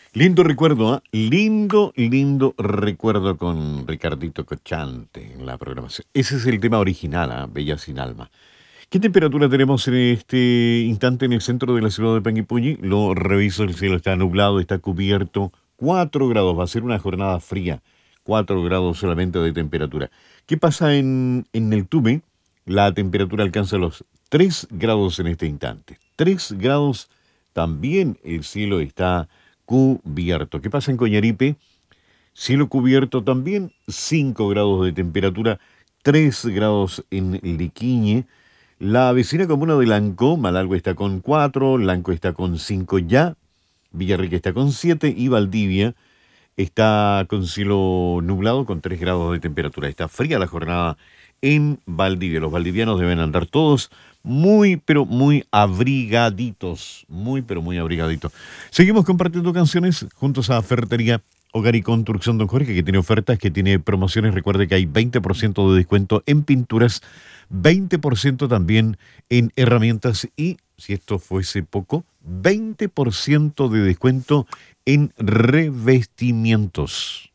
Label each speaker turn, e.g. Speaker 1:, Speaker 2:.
Speaker 1: Lindo recuerdo, ¿ah? Lindo recuerdo con Ricardito Cochante en la programación. Ese es el tema original, ¿ah? Bella sin alma. ¿Qué temperatura tenemos en este instante en el centro de la ciudad de Panguipulli? Lo reviso, el cielo está nublado, está cubierto. 4 grados, va a ser una jornada fría. 4 grados solamente de temperatura. ¿Qué pasa en el Tume? La temperatura alcanza los 3 grados en este instante. 3 grados, también el cielo está cubierto. ¿Qué pasa en Coñaripe? Cielo cubierto también, 5 grados de temperatura, 3 grados en Liquiñe. La vecina comuna de Lanco, Malalgüe está con 4, Lanco está con 5 ya, Villarrica está con 7 y Valdivia está con cielo nublado con 3 grados de temperatura. Está fría la jornada en Valdivia. Los valdivianos deben andar todos muy, pero muy abrigaditos. Muy, pero muy abrigaditos. Seguimos compartiendo canciones juntos a Ferretería Hogar y Construcción Don Jorge, que tiene ofertas, que tiene promociones. Recuerde que hay 20% de descuento en pinturas, 20% también en herramientas y, si esto fuese poco, 20% de descuento en revestimientos.